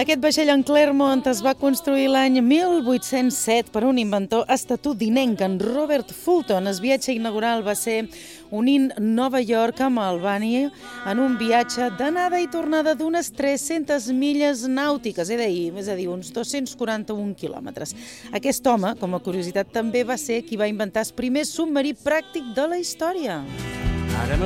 Aquest vaixell en Clermont es va construir l'any 1807 per un inventor estatudinenc, en Robert Fulton. El viatge inaugural va ser unint Nova York amb Albany en un viatge d'anada i tornada d'unes 300 milles nàutiques, és a dir, uns 241 quilòmetres. Aquest home, com a curiositat, també va ser qui va inventar el primer submarí pràctic de la història. Ara no